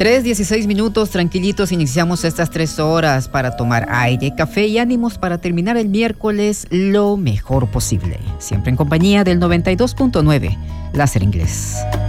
3:16, tranquilitos, iniciamos estas 3 horas para tomar aire, café y ánimos para terminar el miércoles lo mejor posible. Siempre en compañía del 92.9, Láser Inglés.